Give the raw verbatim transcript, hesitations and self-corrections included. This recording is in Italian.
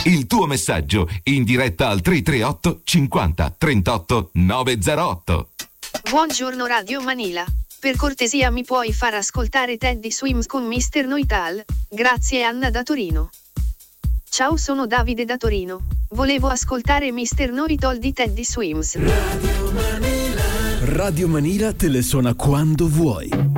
Il tuo messaggio in diretta al tre tre otto cinquanta trentotto novecentootto. Buongiorno Radio Manila. Per cortesia mi puoi far ascoltare Teddy Swims con mister Noital? Grazie Anna da Torino. Ciao, sono Davide da Torino. Volevo ascoltare mister Noital di Teddy Swims. Radio Manila. Radio Manila te le suona quando vuoi.